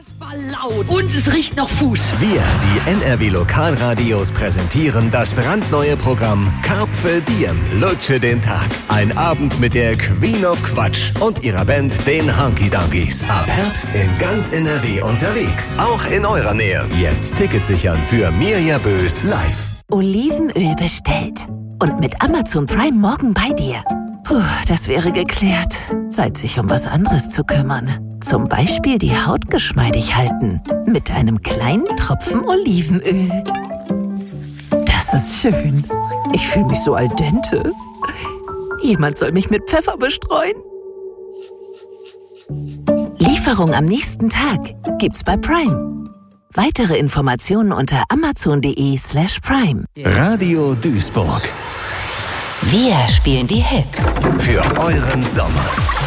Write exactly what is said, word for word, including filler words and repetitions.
Es war laut und es riecht nach Fuß. Wir, die N R W Lokalradios, präsentieren das brandneue Programm Carpe Diem, Lutsche den Tag. Ein Abend mit der Queen of Quatsch und ihrer Band, den Hunky Dunkies. Ab Herbst in ganz N R W unterwegs. Auch in eurer Nähe. Jetzt Tickets sichern für Mirja Bös live. Olivenöl bestellt. Und mit Amazon Prime morgen bei dir. Puh, das wäre geklärt. Zeit, sich um was anderes zu kümmern. Zum Beispiel die Haut geschmeidig halten. Mit einem kleinen Tropfen Olivenöl. Das ist schön. Ich fühle mich so al dente. Jemand soll mich mit Pfeffer bestreuen. Lieferung am nächsten Tag gibt's bei Prime. Weitere Informationen unter amazon.de slash prime. Radio Duisburg. Wir spielen die Hits. Für euren Sommer.